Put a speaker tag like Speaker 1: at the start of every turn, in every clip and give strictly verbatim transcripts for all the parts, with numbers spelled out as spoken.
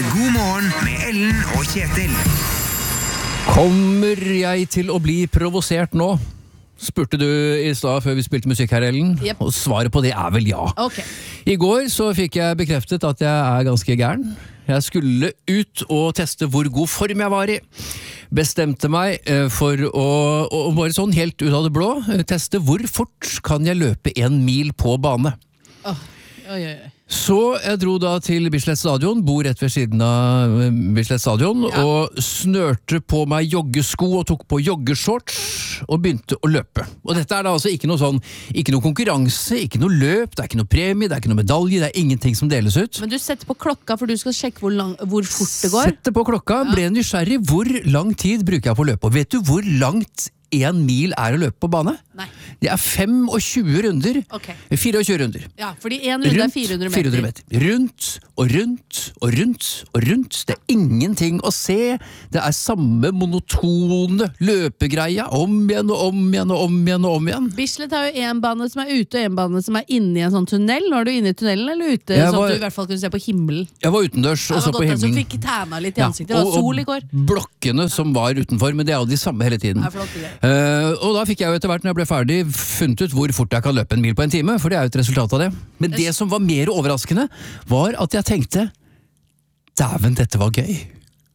Speaker 1: er God morgen med Ellen og Kjetil.
Speaker 2: Kommer jeg til å bli provosert nå? Spurte du i stad før vi spilte musikk her, Ellen?
Speaker 3: Yep.
Speaker 2: Og svaret på det er vel ja.
Speaker 3: Ok.
Speaker 2: I går så fikk jeg bekreftet at jeg er ganske gæren. Jeg skulle ut og teste hvor god form jeg var i. Bestemte meg eh, for å, å bare sånn helt ut av det blå, eh, teste hvor fort kan jeg løpe en mil på bane.
Speaker 3: Åh, oi, oi, oi.
Speaker 2: Så jeg dro da til Bislett Stadion, bor rett ved siden av eh, Bislett Stadion,
Speaker 3: Ja.
Speaker 2: og snørte på meg joggesko og tok på joggeshorts og begynte å løpe. Og dette er da altså ikke noe sånn, ikke noe konkurranse, ikke noe løp, det er ikke noe premie, det er ikke noe medalje, det er ingenting som deles ut.
Speaker 3: Men du setter på klokka for du skal sjekke hvor, lang, hvor fort det går.
Speaker 2: Sette på klokka, ble nysgjerrig, hvor lang tid bruker jeg på å løpe? Og vet du hvor langt en mil er å løpe på bane?
Speaker 3: Nei.
Speaker 2: Det er tjuefem runder.
Speaker 3: Ok.
Speaker 2: tjuefire runder.
Speaker 3: Ja, fordi en runde er fire hundre meter.
Speaker 2: meter. Rundt og rundt og rundt og rundt. Det er ingenting å se. Det er samme monotone løpegreia. Om igjen og om igjen og om igjen og om igjen.
Speaker 3: Bislett har jo en bane som er ute og en bane som er inne i en sånn tunnel. Var du inne i tunnelen eller ute?
Speaker 2: Jeg
Speaker 3: Sånn
Speaker 2: var-
Speaker 3: at du i hvert fall kunne se på himmelen.
Speaker 2: Jeg var utendørs
Speaker 3: Ja,
Speaker 2: og
Speaker 3: det
Speaker 2: så
Speaker 3: var
Speaker 2: på
Speaker 3: godt at du
Speaker 2: himmelen.
Speaker 3: fikk tæna litt i
Speaker 2: Ja,
Speaker 3: ansiktet. Det var
Speaker 2: og-
Speaker 3: sol i går.
Speaker 2: Og blokkene som var utenfor, men det er jo de samme hele tiden.
Speaker 3: Ja, flott, det.
Speaker 2: Eh, og da fikk jeg jo etter hvert, når jeg ble ferdig, funnet ut hvor fort jeg kan løpe en mil på en time, for det er jo et resultat av det. Men det som var mer overraskende, var at jeg tenkte, dæven, dette var gøy.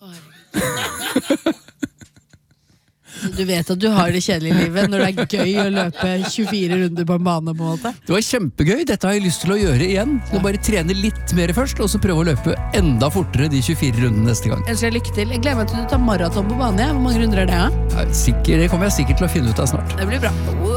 Speaker 3: Du vet at du har det kjedelige livet når det er gøy å løpe tjuefire runder på en bane på en måte.
Speaker 2: Det var kjempegøy, dette har jeg lyst til å gjøre igjen. Så bare trene litt mer først, og så prøve å løpe enda fortere de tjuefire rundene neste gang.
Speaker 3: Jeg ønsker deg lykke til. Jeg gleder meg til du tar maraton på bane. Ja. Hvor mange runder er det? Ja?
Speaker 2: Ja, sikker, det kommer jeg sikkert til å finne ut av snart.
Speaker 3: Det blir bra.